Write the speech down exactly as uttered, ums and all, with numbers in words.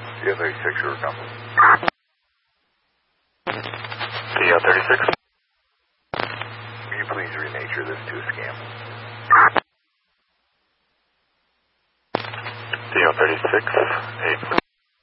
D O thirty-six, short come. D O thirty-six. Will you please renature this to a scam? D O thirty-six, eight.